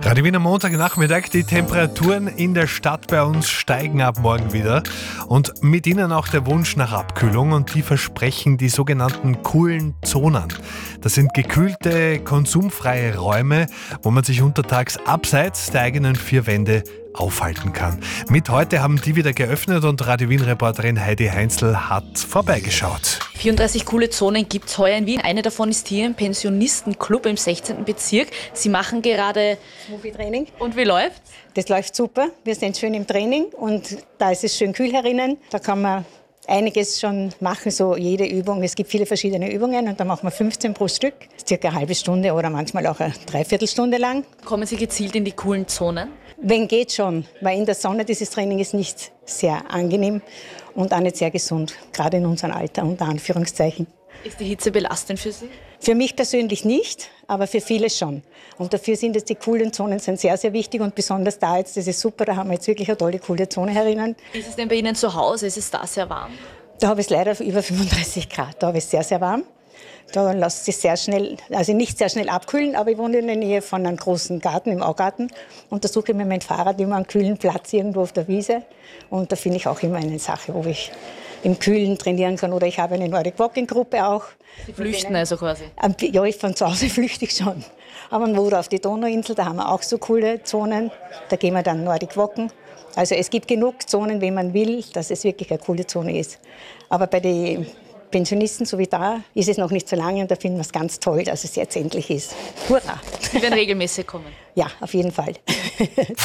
Radio Wien am Montagnachmittag. Die Temperaturen in der Stadt bei uns steigen ab morgen wieder. Und mit ihnen auch der Wunsch nach Abkühlung. Und die versprechen die sogenannten coolen Zonen. Das sind gekühlte, konsumfreie Räume, wo man sich untertags abseits der eigenen vier Wände aufhalten kann. Mit heute haben die wieder geöffnet und Radio Wien-Reporterin Heidi Heinzl hat vorbeigeschaut. 34 coole Zonen gibt es heuer in Wien. Eine davon ist hier im Pensionistenclub im 16. Bezirk. Sie machen gerade Smoothie-Training. Und wie läuft's? Das läuft super. Wir sind schön im Training und da ist es schön kühl herinnen. Da kann man einiges schon machen, so jede Übung. Es gibt viele verschiedene Übungen und da machen wir 15 pro Stück. Circa eine halbe Stunde oder manchmal auch eine Dreiviertelstunde lang. Kommen Sie gezielt in die coolen Zonen? Wenn geht schon, weil in der Sonne dieses Training ist nicht sehr angenehm und auch nicht sehr gesund, gerade in unserem Alter, unter Anführungszeichen. Ist die Hitze belastend für Sie? Für mich persönlich nicht, aber für viele schon. Und dafür sind es die coolen Zonen sind sehr, sehr wichtig und besonders da jetzt, das ist super, da haben wir jetzt wirklich eine tolle, coole Zone herinnen. Ist es denn bei Ihnen zu Hause? Ist es da sehr warm? Da habe ich es leider über 35 Grad, da habe ich es sehr, sehr warm. Da lässt sich sehr schnell, also nicht sehr schnell abkühlen, aber ich wohne in der Nähe von einem großen Garten, im Augarten. Und da suche ich mir mein Fahrrad immer einen kühlen Platz irgendwo auf der Wiese. Und da finde ich auch immer eine Sache, wo ich im Kühlen trainieren kann. Oder ich habe eine Nordic Walking Gruppe auch. Sie flüchten also quasi? Ja, ich von zu Hause flüchte ich schon. Aber oder auf die Donauinsel, da haben wir auch so coole Zonen. Da gehen wir dann Nordic Walken. Also es gibt genug Zonen, wenn man will, dass es wirklich eine coole Zone ist. Aber bei den Pensionisten, so wie da, ist es noch nicht so lange und da finden wir es ganz toll, dass es jetzt endlich ist. Hurra! Sie werden regelmäßig kommen? Ja, auf jeden Fall.